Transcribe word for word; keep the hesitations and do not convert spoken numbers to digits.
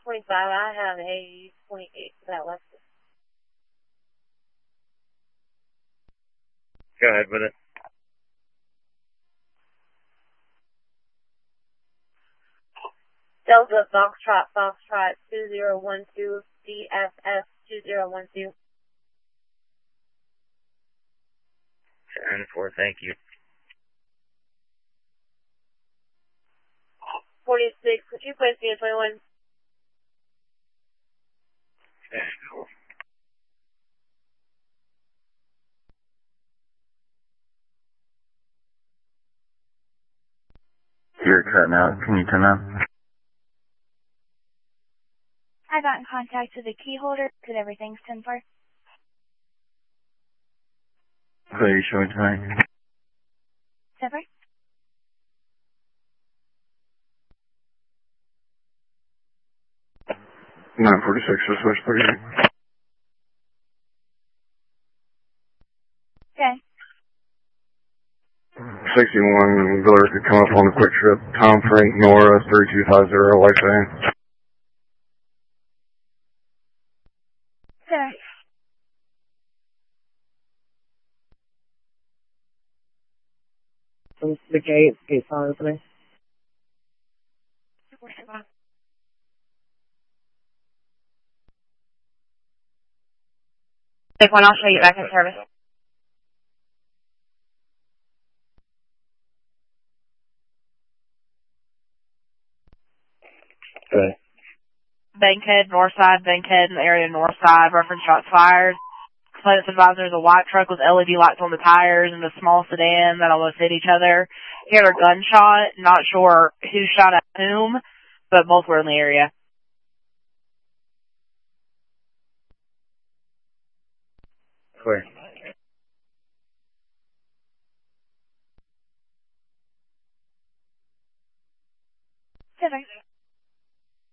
twenty-five. I have a twenty-eight for that Lexus. Go ahead with it. Delta Foxtrot Foxtrot two zero one two D F F two zero one two. ten four, thank you. forty-six, could you place me at twenty-one? Okay, cool. You're cutting out. Can you turn on? I got in contact with the key holder because everything's ten four. What are you showing tonight? ten four? nine forty-six, just switch thirty-eight. Okay. sixty-one, Villard could come up on a quick trip. Tom Frank Nora, three two five zero, White Van. Sir. From the gate, gate's not opening. Take one, I'll show you back in service. Okay. Bankhead, north side, Bankhead in the area north side, reference shots fired. Complainant's advisor is a white truck with L E D lights on the tires and a small sedan that almost hit each other. He heard a gunshot, not sure who shot at whom, but both were in the area. Clear. ten four.